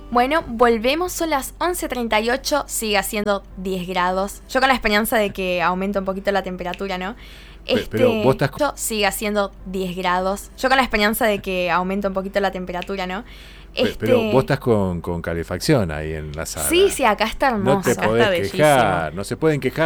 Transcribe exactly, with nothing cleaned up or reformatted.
Bueno, volvemos, son las once treinta y ocho, sigue haciendo diez grados. Yo con la esperanza de que aumente un poquito la temperatura, ¿no? Este, Pero vos estás con... sigue haciendo diez grados. Yo con la esperanza de que aumente un poquito la temperatura, ¿no? Este, Pero vos estás con, con calefacción ahí en la sala. Sí, sí, acá está hermoso. No te Acá podés está quejar, bellísimo. no se pueden quejar.